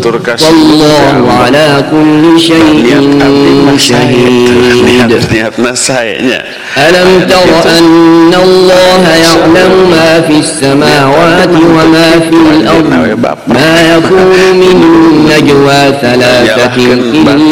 wallahu ala kulli syai'in syahid. Alam tara anna Allah ya'lamu ma fis samawati wa ma fil ardi ma yakunu min najwa thalathatin illa